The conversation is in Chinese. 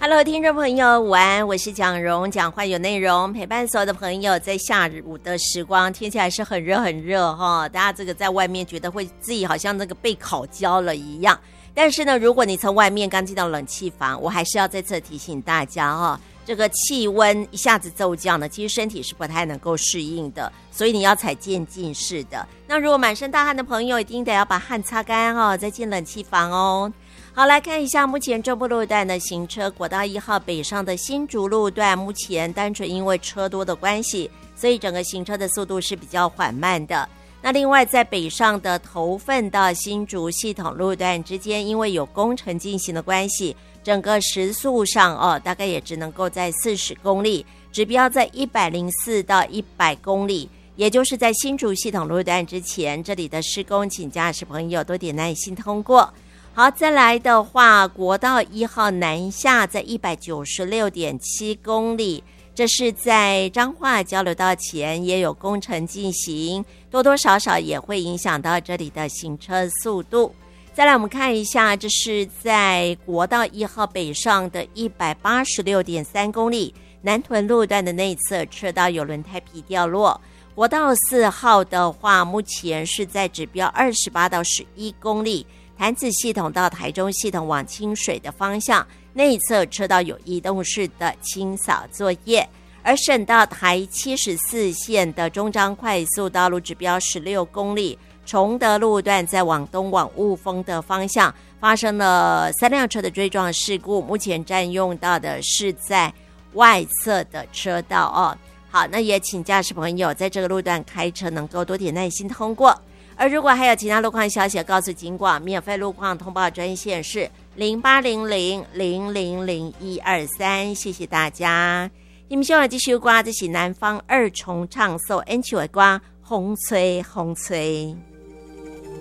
Hello， 听众朋友，午安，我是蒋蓉，讲话有内容，陪伴所有的朋友在下午的时光，天气还是很热很热哈，大家这个在外面觉得会自己好像那个被烤焦了一样，但是呢，如果你从外面刚进到冷气房，我还是要在这提醒大家哈，这个气温一下子骤降呢，其实身体是不太能够适应的，所以你要采渐进式的。那如果满身大汗的朋友，一定得要把汗擦干哦，再进冷气房哦。好，来看一下目前中部路段的行车，国道1号北上的新竹路段，目前单纯因为车多的关系，所以整个行车的速度是比较缓慢的。那另外在北上的头份到新竹系统路段之间，因为有工程进行的关系，整个时速上大概也只能够在40公里，指标在104到100公里，也就是在新竹系统路段之前，这里的施工请驾驶朋友多点耐心通过。好，再来的话，国道1号南下在196.7公里，这是在彰化交流道前也有工程进行，多多少少也会影响到这里的行车速度。再来我们看一下，这是在国道1号北上的186.3公里，南屯路段的内侧车道有轮胎皮掉落。国道4号的话，目前是在指标28到11公里，潭子系统到台中系统往清水的方向，内侧车道有移动式的清扫作业。而省道台74线的中彰快速道路指标16公里，崇德路段在往东往雾峰的方向发生了3辆车的追撞事故，目前占用到的是在外侧的车道哦。好，那也请驾驶朋友在这个路段开车能够多点耐心通过。而如果还有其他路况消息，告诉警广免费路况通报专线是0800000123，谢谢大家。你们希望继续歌，这是南方二重唱奏 N 曲的歌，风吹风吹。